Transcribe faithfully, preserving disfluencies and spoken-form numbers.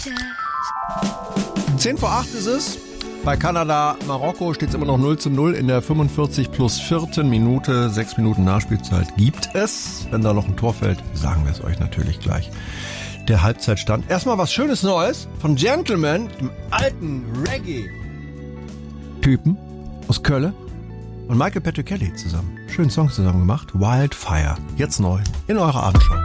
zehn vor acht ist es. Bei Kanada, Marokko steht es immer noch null zu null in der fünfundvierzig plus vierten Minute. Sechs Minuten Nachspielzeit gibt es. Wenn da noch ein Tor fällt, sagen wir es euch natürlich gleich. Der Halbzeitstand. Erstmal was Schönes Neues von Gentleman, dem alten Reggae-Typen aus Köln und Michael Patrick Kelly zusammen. Schönen Song zusammen gemacht. Wildfire. Jetzt neu in eurer Abendschau.